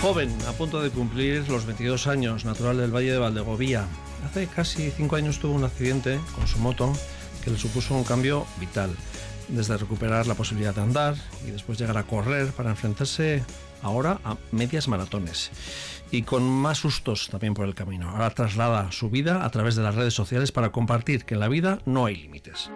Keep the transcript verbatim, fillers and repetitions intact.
Joven, a punto de cumplir los veintidós años, natural del Valle de Valdegovía. Hace casi cinco años tuvo un accidente con su moto que le supuso un cambio vital. Desde recuperar la posibilidad de andar y después llegar a correr para enfrentarse ahora a medias maratones. Y con más sustos también por el camino. Ahora traslada su vida a través de las redes sociales para compartir que en la vida no hay límites.